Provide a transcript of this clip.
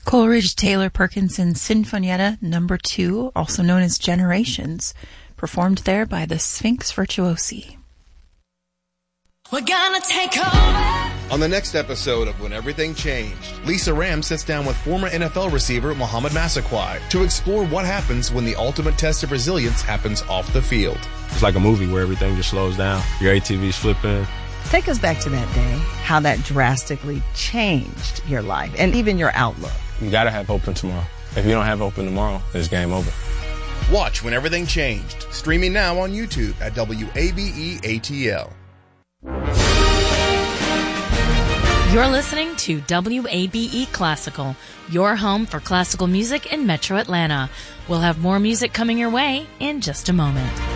Coleridge Taylor Perkinson's Sinfonietta No. 2, also known as Generations, performed there by the Sphinx Virtuosi. We're gonna take over. On the next episode of When Everything Changed, Lisa Ram sits down with former NFL receiver Mohamed Massaquoi to explore what happens when the ultimate test of resilience happens off the field. It's like a movie where everything just slows down. Your ATV's flipping. Take us back to that day, how that drastically changed your life and even your outlook. You gotta have hope in tomorrow. If you don't have hope in tomorrow, it's game over. Watch When Everything Changed, streaming now on YouTube at WABE-ATL. You're listening to WABE Classical, your home for classical music in Metro Atlanta. We'll have more music coming your way in just a moment.